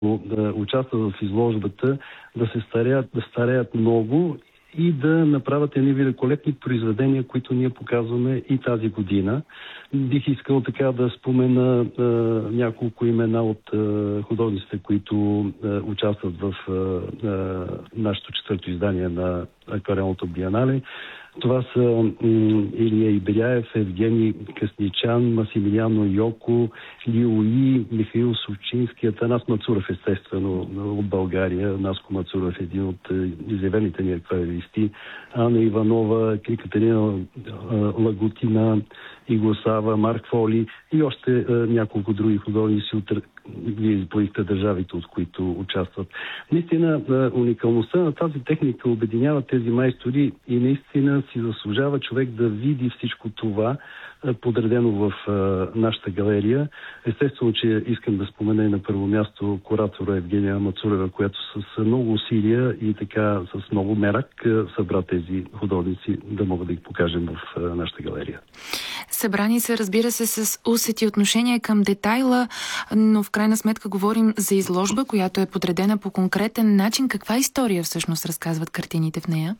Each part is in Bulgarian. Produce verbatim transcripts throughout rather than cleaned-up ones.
да участват в изложбата, да се стареят, да стареят много и да направят едни великолепни произведения, които ние показваме и тази година. Бих искал така да спомена а, няколко имена от а, художниците, които а, участват в а, а, нашето четвърто издание на Акварелното биенале. Това са м, Илия Ибряев, Евгений Късничан, Масимилиано Йоко, Лиуи, Михаил Сучински, Атанас Мацуров, естествено, от България. Наско Мацуров е един от изявените ни акварелисти. Ана Иванова, Катерина Лагутина, Игосава, Марк Фоли и още а, няколко други художници от вие изброихте държавите, от които участват. Наистина, уникалността на тази техника обединява тези майстори и наистина си заслужава човек да види всичко това подредено в нашата галерия. Естествено, че искам да спомена и на първо място куратора Евгения Мацурева, която с много усилия и така с много мерак събра тези художници да могат да ги покажем в нашата галерия. Събрани се, разбира се, с усет и отношение към детайла, но в крайна сметка говорим за изложба, която е подредена по конкретен начин. Каква история всъщност разказват картините в нея?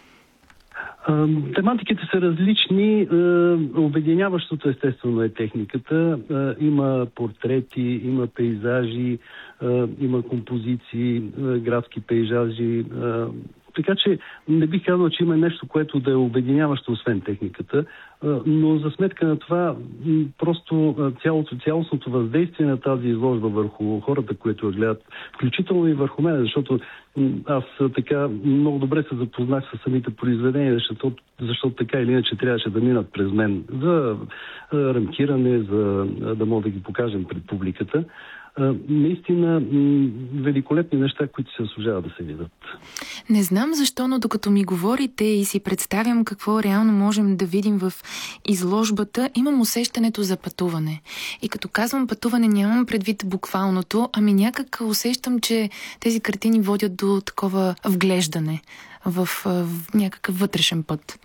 Тематиките са различни. Обединяващото естествено е техниката. Има портрети, има пейзажи, има композиции, градски пейзажи. Така че не бих казал, че има нещо, което да е обединяващо, освен техниката, но за сметка на това просто цялото, цялостното въздействие на тази изложба върху хората, които я гледат, включително и върху мен, защото аз така много добре се запознах с самите произведения, защото, защото така или иначе трябваше да минат през мен за рамкиране, за да мога да ги покажем пред публиката. Наистина великолепни неща, които се заслужава да се видят. Не знам защо, но докато ми говорите и си представям какво реално можем да видим в изложбата, имам усещането за пътуване. И като казвам пътуване, нямам предвид буквалното, ами някак усещам, че тези картини водят до такова вглеждане в, в някакъв вътрешен път.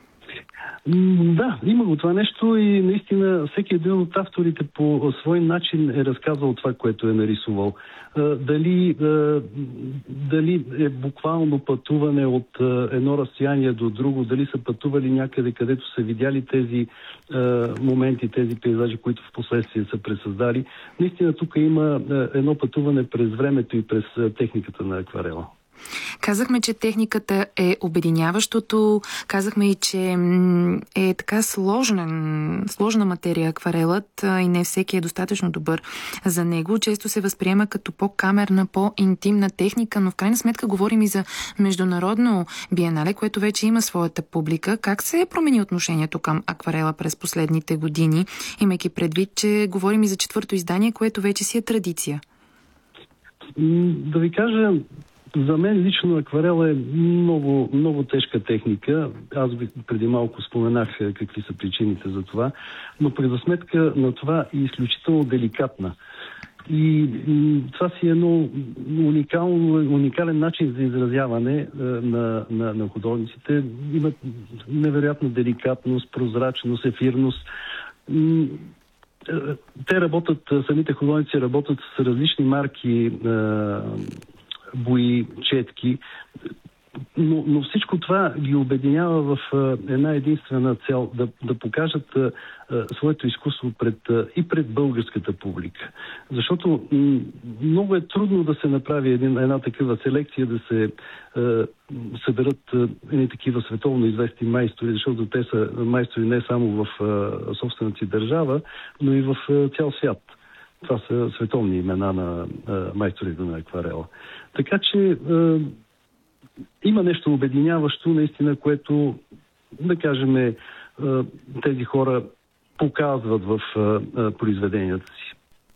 Да, има го това нещо и наистина всеки един от авторите по свой начин е разказал това, което е нарисувал. Дали, дали е буквално пътуване от едно разстояние до друго, дали са пътували някъде, където са видяли тези моменти, тези пейзажи, които в последствие са пресъздали. Наистина тук има едно пътуване през времето и през техниката на акварела. Казахме, че техниката е обединяващото, казахме и, че е така сложен, сложна материя акварелът и не всеки е достатъчно добър за него. Често се възприема като по-камерна, по-интимна техника, но в крайна сметка говорим и за международно биенале, което вече има своята публика. Как се е промени отношението към акварела през последните години, имайки предвид, че говорим и за четвърто издание, което вече си е традиция? Да ви кажа, за мен лично акварел е много, много тежка техника. Аз преди малко споменах какви са причините за това, но пък за сметка на това е изключително деликатна. И това си е едно уникално, уникален начин за изразяване на, на, на художниците. Имат невероятна деликатност, прозрачност, ефирност. Те работят, самите художници работят с различни марки бои, четки, но, но всичко това ги обединява в а, една единствена цел да, да покажат а, а, своето изкуство пред, а, и пред българската публика. Защото м- много е трудно да се направи един, една такава селекция, да се а, съберат а, едни такива световно известни майстори, защото те са майстори не само в а, собствената си държава, но и в а, цял свят. Това са световни имена на а, майсторите на акварела. Така че а, има нещо обединяващо, наистина, което, да кажем, а, тези хора показват в а, а, произведенията си.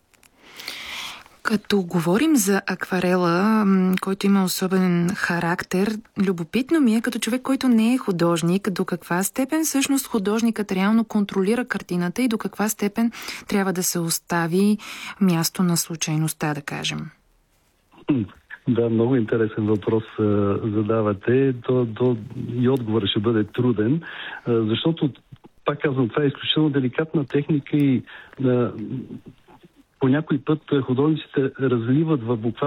Като говорим за акварела, който има особен характер, любопитно ми е, като човек, който не е художник, до каква степен всъщност художникът реално контролира картината и до каква степен трябва да се остави място на случайността, да кажем? Да, много интересен въпрос а, задавате. То, то, и отговорът ще бъде труден, а, защото, пак казвам, това е изключително деликатна техника и а, по някой път художниците разливат в буквално